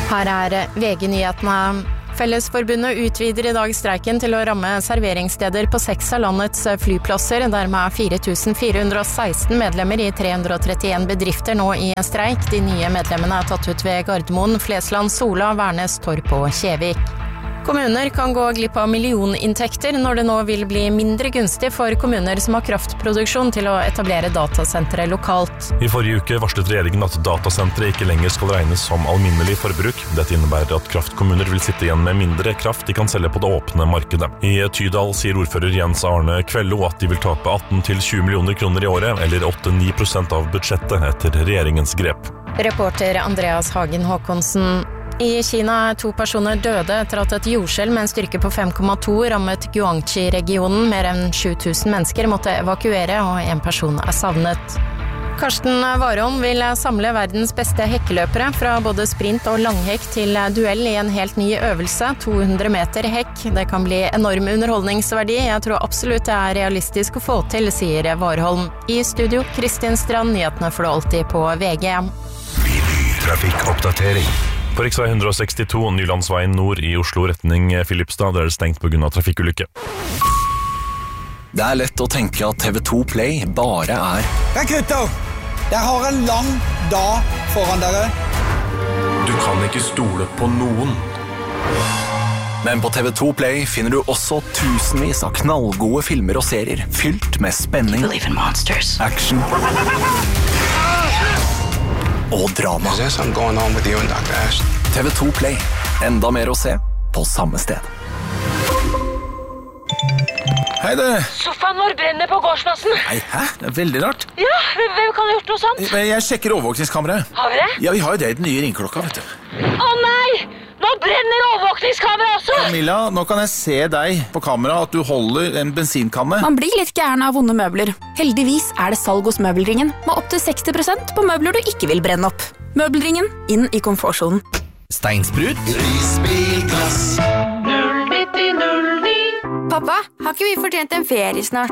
Her VG-nyhetene. Fellesforbundet utvider I dag streiken til å ramme serveringssteder på 6 av landets flyplasser. Dermed 4.416 medlemmer I 331 bedrifter nå I streik. De nye medlemmene tatt ut ved Gardermoen, Flesland, Sola, Værnes, Torp og Kjevik. Kommuner kan gå glipp av millioninntekter når det nå vil bli mindre gunstig for kommuner som har kraftproduksjon til å etablere datasentre lokalt. I forrige uke varslet regjeringen at datasentre ikke lenger skal regnes som alminnelig forbruk. Dette innebærer at kraftkommuner vil sitte igjen med mindre kraft de kan selge på det åpne markedet. I Tydal sier ordfører Jens Arne Kvello at de vil tape 18–20 millioner kroner I året, eller 8–9% av budsjettet etter regjeringens grep. Reporter Andreas Hagen Håkonsen. I Kina 2 personer døde etter at et jordskjelv med en styrke på 5,2 rammet Guangxi-regionen. Mer enn 7000 mennesker måtte evakuere, og en person savnet. Karsten Warholm vil samle verdens beste hekkeløpere fra både sprint og langhekk til duell I en helt ny øvelse, 200 meter hekk. Det kan bli enorm underholdningsverdi. Jeg tror absolutt det realistisk å få til, sier Warholm. I studio, Kristin Strand, nyhetene får du alltid på VG. Trafikkoppdatering. På riksvei 162, Nylandsveien nord I Oslo, retning Filipstad, der det stengt på grunn av trafikkulykke. Det lett å tenke at TV2 Play bare Ja, gutter! Jeg har en lang dag foran dere. Du kan ikke stole på noen. Men på TV2 Play finner du også tusenvis av knallgode filmer og serier, fylt med spenning, action og drama. TV2 Play. Enda mer å se på samme sted. Hei du! Sofaen vår brenner på gårdsplassen. Nei, hæ? Det veldig rart. Ja, hvem kan ha gjort noe sånt? Jeg sjekker overvåkningskameraet. Har vi det? Ja, vi har jo det I den nye ringklokka, vet du. Å nei! Nå brenner overvåkningskamera også! Camilla, nå kan jeg se deg på kamera at du holder en bensinkanne. Man blir litt gæren av vonde møbler. Heldigvis det salg hos Møbelringen, med opp til 60% på møbler du ikke vil brenne opp. Møbelringen, inn I komfortsonen. Steinsprut. Pappa, har ikke vi fortjent en ferie snart?